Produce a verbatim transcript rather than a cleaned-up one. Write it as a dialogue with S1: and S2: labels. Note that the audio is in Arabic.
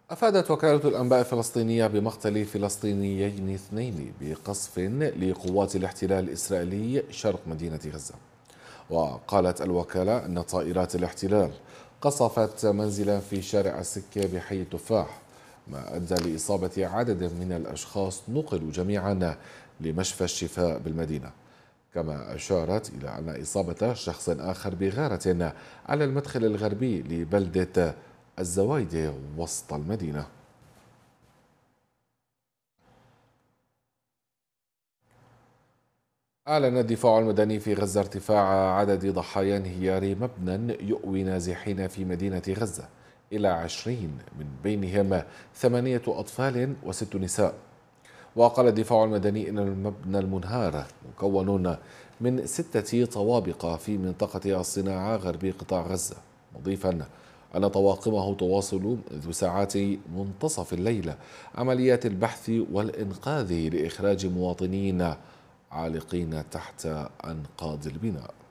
S1: أفادت وكالة الأنباء الفلسطينية بمقتل فلسطينيين اثنين بقصف لقوات الاحتلال الإسرائيلي شرق مدينة غزة. وقالت الوكالة أن طائرات الاحتلال قصفت منزلا في شارع السكة بحي التفاح، ما أدى لإصابة عدد من الأشخاص نقلوا جميعا لمشفى الشفاء بالمدينة. كما أشارت إلى أن إصابة شخص آخر بغارة على المدخل الغربي لبلدة الزوايدة وسط المدينة. أعلن الدفاع المدني في غزة ارتفاع عدد ضحايا انهيار مبنى يؤوي نازحين في مدينة غزة إلى عشرين، من بينهم ثمانية أطفال وست نساء. وقال الدفاع المدني إن المبنى المنهار مكون من ستة طوابق في منطقة الصناعة غربي قطاع غزة، مضيفا أن طواقمه تواصل منذ ساعات منتصف الليل عمليات البحث والإنقاذ لإخراج مواطنين عالقين تحت أنقاض البناء.